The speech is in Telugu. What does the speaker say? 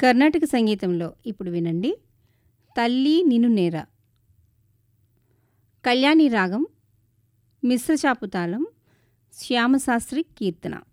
కర్ణాటక సంగీతంలో ఇప్పుడు వినండి తల్లి నిను నేర. కళ్యాణి రాగం, మిశ్రచాపు తాళం, శ్యామశాస్త్రి కీర్తన.